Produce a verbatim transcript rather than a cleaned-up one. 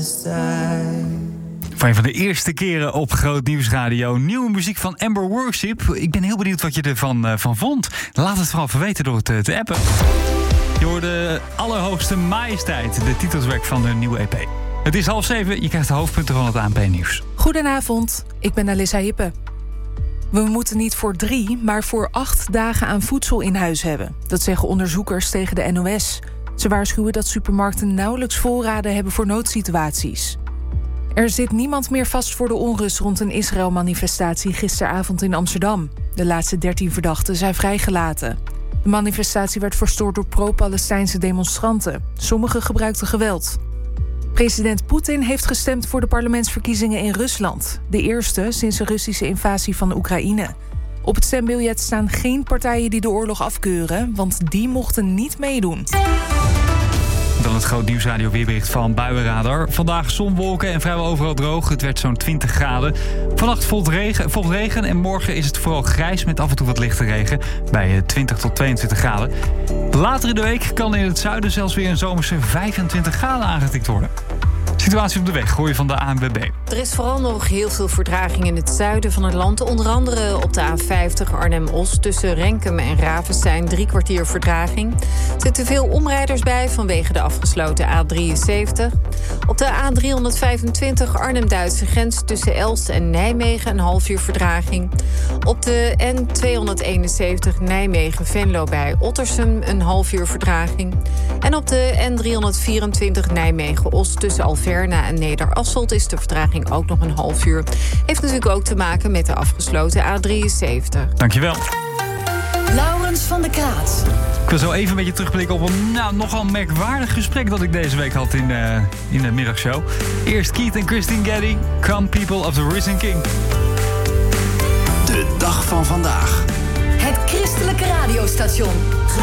Van een van de eerste keren op Groot Nieuwsradio. Nieuwe muziek van Amber Worship. Ik ben heel benieuwd wat je ervan uh, van vond. Laat het vooral verweten door het uh, te appen. Je hoorde Allerhoogste Majesteit, de titeltrack van hun nieuwe E P. Het is half zeven, je krijgt de hoofdpunten van het A N P-nieuws. Goedenavond, ik ben Alissa Hippe. We moeten niet voor drie, maar voor acht dagen aan voedsel in huis hebben. Dat zeggen onderzoekers tegen de N O S. Ze waarschuwen dat supermarkten nauwelijks voorraden hebben voor noodsituaties. Er zit niemand meer vast voor de onrust rond een Israël-manifestatie gisteravond in Amsterdam. De laatste dertien verdachten zijn vrijgelaten. De manifestatie werd verstoord door pro-Palestijnse demonstranten. Sommigen gebruikten geweld. President Poetin heeft gestemd voor de parlementsverkiezingen in Rusland. De eerste sinds de Russische invasie van Oekraïne. Op het stembiljet staan geen partijen die de oorlog afkeuren, want die mochten niet meedoen. Dan het Groot Nieuwsradio weerbericht van Buienradar. Vandaag zonwolken en vrijwel overal droog. Het werd zo'n twintig graden. Vannacht volgt regen, volgt regen en morgen is het vooral grijs met af en toe wat lichte regen. Bij twintig tot tweeëntwintig graden. Later in de week kan in het zuiden zelfs weer een zomerse vijfentwintig graden aangetikt worden. Situatie op de weg, hoor je van de A N W B. Er is vooral nog heel veel vertraging in het zuiden van het land. Onder andere op de A vijftig Arnhem-Os tussen Renkum en Ravenstein. Drie kwartier vertraging. Er zitten veel omrijders bij vanwege de afgesloten A drieënzeventig. Op de A driehonderdvijfentwintig Arnhem-Duitse grens tussen Elst en Nijmegen een half uur vertraging. Op de N tweehonderdeenenzeventig Nijmegen-Venlo bij Ottersum een half uur vertraging. En op de N driehonderdvierentwintig Nijmegen-Os tussen Alverna en Nederasselt is de vertraging ook nog een half uur. Heeft natuurlijk ook te maken met de afgesloten A drieënzeventig. Dankjewel. Laurens van der Kraat. Ik wil zo even een beetje terugblikken op een nou, nogal merkwaardig gesprek dat ik deze week had in, uh, in de middagshow. Eerst Keith en Christine Geddy, Come People of the Risen King. De dag van vandaag. Het christelijke radiostation.